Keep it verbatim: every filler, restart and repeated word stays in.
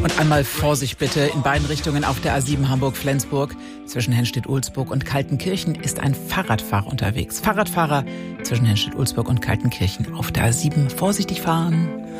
Und einmal Vorsicht bitte, in beiden Richtungen auf der A sieben Hamburg-Flensburg. Zwischen Henstedt-Ulzburg und Kaltenkirchen ist ein Fahrradfahrer unterwegs. Fahrradfahrer zwischen Henstedt-Ulzburg und Kaltenkirchen auf der A sieben. Vorsichtig fahren.